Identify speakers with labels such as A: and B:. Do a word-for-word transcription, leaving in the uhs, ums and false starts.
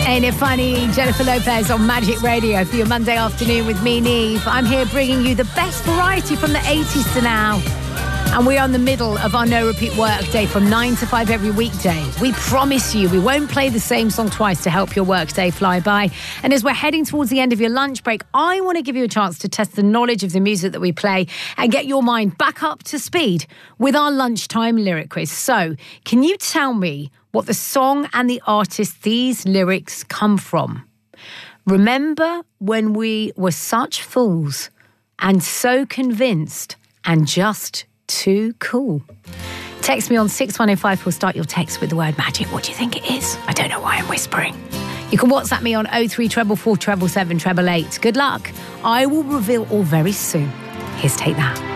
A: Ain't it funny? Jennifer Lopez on Magic Radio for your Monday afternoon with me, Neve. I'm here bringing you the best variety from the eighties to now. And we're on the middle of our no repeat work day from nine to five every weekday. We promise you we won't play the same song twice to help your work day fly by. And as we're heading towards the end of your lunch break, I want to give you a chance to test the knowledge of the music that we play and get your mind back up to speed with our lunchtime lyric quiz. So, can you tell me what the song and the artist these lyrics come from? Remember when we were such fools and so convinced and just too cool? Text me on six one oh five four. Start your text with the word magic. What do you think it is? I don't know why I'm whispering. You can WhatsApp me on oh three four four, seven seven seven, eight eight. Good luck. I will reveal all very soon. Here's Take That.